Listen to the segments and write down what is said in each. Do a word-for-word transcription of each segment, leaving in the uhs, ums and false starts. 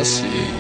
así.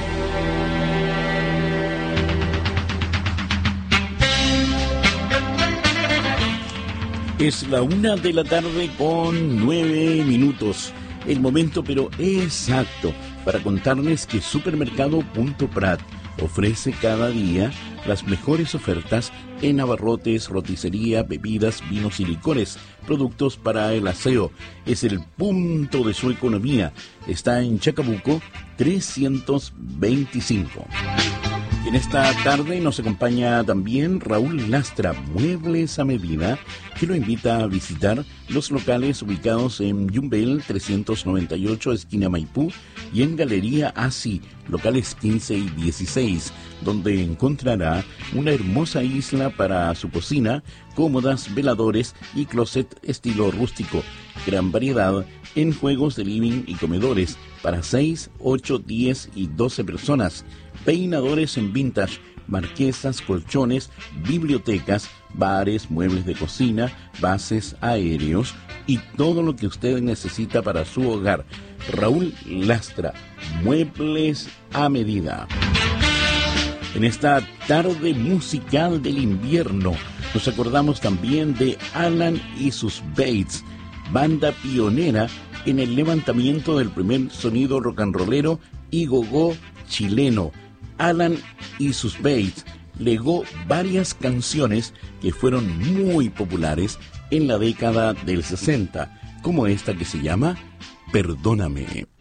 Es la una de la tarde con nueve minutos. El momento pero exacto para contarles que Supermercado Punto Prat ofrece cada día las mejores ofertas en abarrotes, roticería, bebidas, vinos y licores, productos para el aseo. Es el punto de su economía. Está en Chacabuco trescientos veinticinco. En esta tarde nos acompaña también Raúl Lastra, Muebles a Medida, que lo invita a visitar los locales ubicados en Yumbel trescientos noventa y ocho, esquina Maipú, y en Galería Así, locales quince y dieciséis, donde encontrará una hermosa isla para su cocina, cómodas, veladores y closet estilo rústico. Gran variedad en juegos de living y comedores para seis, ocho, diez y doce personas. Peinadores en vintage, marquesas, colchones, bibliotecas, bares, muebles de cocina, bases aéreos y todo lo que usted necesita para su hogar. Raúl Lastra, Muebles a Medida. En esta tarde musical del invierno nos acordamos también de Alan y sus Bates, banda pionera en el levantamiento del primer sonido rock and rollero y gogó chileno. Alan y sus Bates legó varias canciones que fueron muy populares en la década del sesenta, como esta que se llama Perdóname.